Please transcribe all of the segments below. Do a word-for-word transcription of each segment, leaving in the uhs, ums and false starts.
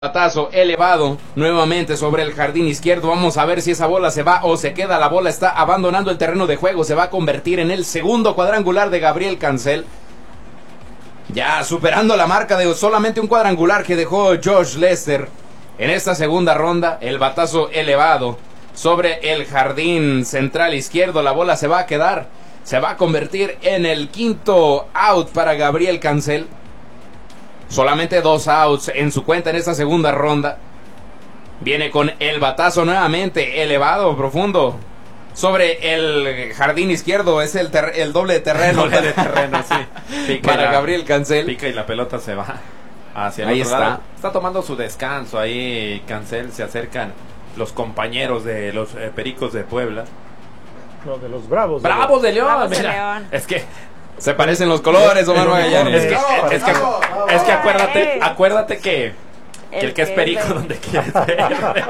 Batazo elevado nuevamente sobre el jardín izquierdo. Vamos a ver si esa bola se va o se queda. La bola está abandonando el terreno de juego. Se va a convertir en el segundo cuadrangular de Gabriel Cancel. Ya superando la marca de solamente un cuadrangular que dejó Josh Lester en esta segunda ronda. El batazo elevado sobre el jardín central izquierdo. La bola se va a quedar. Se va a convertir en el quinto out para Gabriel Cancel. Solamente dos outs en su cuenta en esta segunda ronda. Viene con el batazo nuevamente elevado, profundo, sobre el jardín izquierdo. Es el, ter el doble de terreno. El doble de terreno, sí. Pica para la, Gabriel Cancel. Pica y la pelota se va hacia el ahí otro está. lado. Está tomando su descanso ahí Cancel. Se acercan los compañeros de los eh, Pericos de Puebla. No, de los Bravos. Bravos de León. Bravos de Mira, León. Es que Se parecen los colores, Omar Magallanes. Es que, es, es que, es que acuérdate, acuérdate que, que el, el que es perico de... donde quieres ver.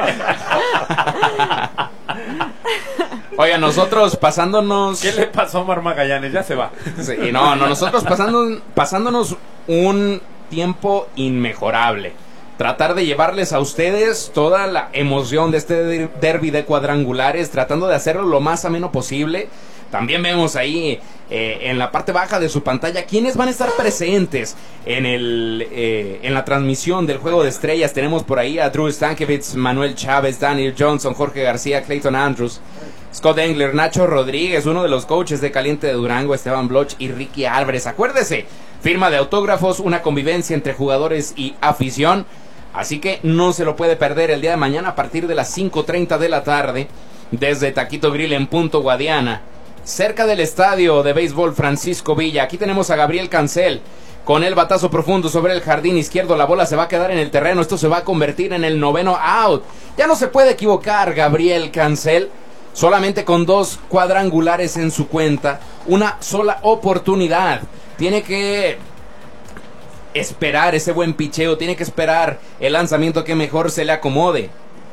Oiga, nosotros pasándonos... ¿Qué le pasó a Omar Magallanes? Ya se va. Sí, no, no, nosotros pasando, pasándonos un tiempo inmejorable. Tratar de llevarles a ustedes toda la emoción de este derbi de cuadrangulares, tratando de hacerlo lo más ameno posible. También vemos ahí eh, en la parte baja de su pantalla quiénes van a estar presentes en, el, eh, en la transmisión del Juego de Estrellas. Tenemos por ahí a Drew Stankiewicz, Manuel Chávez, Daniel Johnson, Jorge García, Clayton Andrews, Scott Engler, Nacho Rodríguez, uno de los coaches de Caliente de Durango, Esteban Bloch y Ricky Álvarez. Acuérdese, firma de autógrafos, una convivencia entre jugadores y afición. Así que no se lo puede perder el día de mañana a partir de las cinco treinta de la tarde desde Taquito Grill en Punto Guadiana, cerca del estadio de béisbol Francisco Villa. Aquí tenemos a Gabriel Cancel con el batazo profundo sobre el jardín izquierdo. La bola se va a quedar en el terreno. Esto se va a convertir en el noveno out. Ya no se puede equivocar Gabriel Cancel. Solamente con dos cuadrangulares en su cuenta. Una sola oportunidad. Tiene que esperar ese buen picheo. Tiene que esperar el lanzamiento que mejor se le acomode.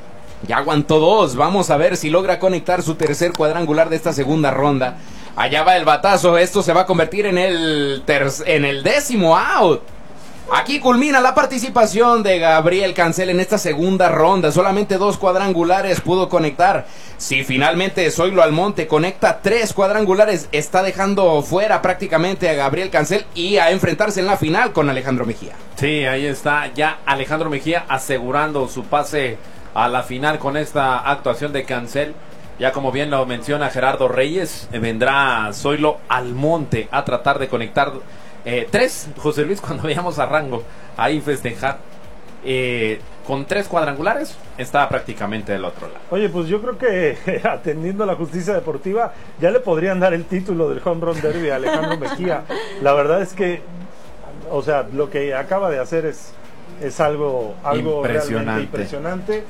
Ya aguantó dos. Vamos a ver si logra conectar su tercer cuadrangular de esta segunda ronda. Allá va el batazo. Esto se va a convertir en el, en el décimo out. Aquí culmina la participación de Gabriel Cancel en esta segunda ronda. Solamente dos cuadrangulares pudo conectar. Si finalmente Zoilo Almonte conecta tres cuadrangulares, está dejando fuera prácticamente a Gabriel Cancel y a enfrentarse en la final con Alejandro Mejía. Sí, ahí está ya Alejandro Mejía asegurando su pase a la final con esta actuación de Cancel. Ya como bien lo menciona Gerardo Reyes, eh, vendrá Zoilo Almonte a tratar de conectar eh, tres, José Luis, cuando veíamos a Rango ahí festejar eh, con tres cuadrangulares, está prácticamente del otro lado. Oye, pues yo creo que atendiendo a la justicia deportiva ya le podrían dar el título del Home Run Derby a Alejandro Mejía. La verdad es que, o sea, lo que acaba de hacer es es algo, algo impresionante. realmente impresionante.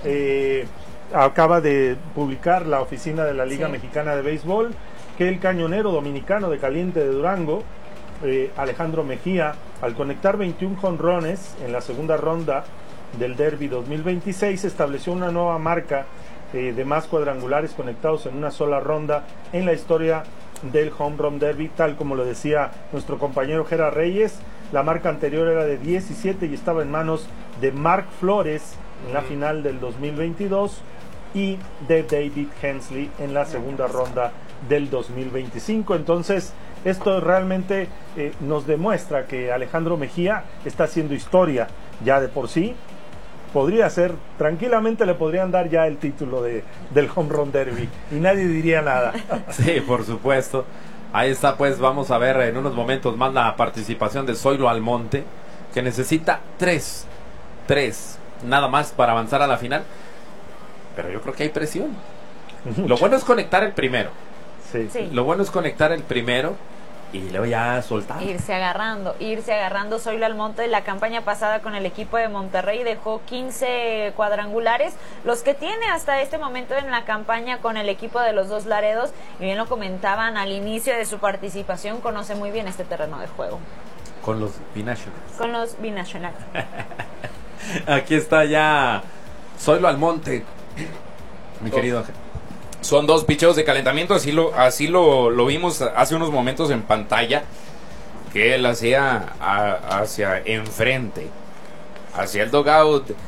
Eh, acaba de publicar la oficina de la Liga sí. Mexicana de Béisbol que el cañonero dominicano de Caliente de Durango, eh, Alejandro Mejía, al conectar veintiún jonrones en la segunda ronda del Derby dos mil veintiséis, estableció una nueva marca eh, de más cuadrangulares conectados en una sola ronda en la historia del Home Run Derby, tal como lo decía nuestro compañero Gerard Reyes. La marca anterior era de diecisiete y estaba en manos de Mark Flores en la final del dos mil veintidós y de David Hensley en la segunda ronda del dos mil veinticinco. Entonces esto realmente eh, nos demuestra que Alejandro Mejía está haciendo historia ya de por sí. Podría ser, tranquilamente le podrían dar ya el título de, del Home Run Derby y nadie diría nada. Sí, por supuesto. Ahí está, pues vamos a ver en unos momentos más la participación de Zoilo Almonte, que necesita tres, tres, nada más para avanzar a la final. Pero yo creo que hay presión. Lo bueno es conectar el primero. Sí. Sí. Lo bueno es conectar el primero y luego ya soltar. Irse agarrando, irse agarrando. Zoilo Almonte, la campaña pasada con el equipo de Monterrey dejó quince cuadrangulares, los que tiene hasta este momento en la campaña con el equipo de los Dos Laredos, y bien lo comentaban al inicio de su participación, conoce muy bien este terreno de juego. Con los binationals. Con los binacionales. Aquí está ya Zoilo Almonte, mi querido Ángel. Son dos picheos de calentamiento, así lo, así lo, lo vimos hace unos momentos en pantalla, que él hacía a, hacia enfrente, hacia el dugout